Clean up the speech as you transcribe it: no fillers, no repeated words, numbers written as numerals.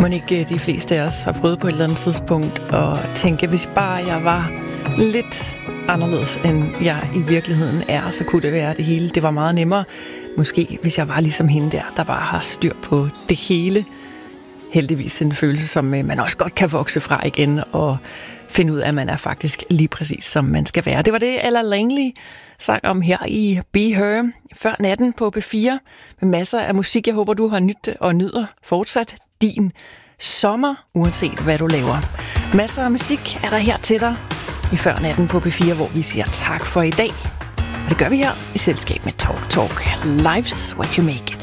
Ikke de fleste af os har prøvet på et eller andet tidspunkt at tænke, hvis bare jeg var lidt anderledes, end jeg i virkeligheden er, så kunne det være det hele. Det var meget nemmere, måske hvis jeg var ligesom hende der bare har styr på det hele. Heldigvis en følelse, som man også godt kan vokse fra igen og finde ud af, at man er faktisk lige præcis, som man skal være. Det var det, Ella Langley sang om her i Be Her før natten på B4 med masser af musik. Jeg håber, du har nydt og nyder fortsat din sommer, uanset hvad du laver. Masser af musik er der her til dig i før natten på B4, hvor vi siger tak for i dag. Og det gør vi her i selskab med Talk Talk. Life's what you make it.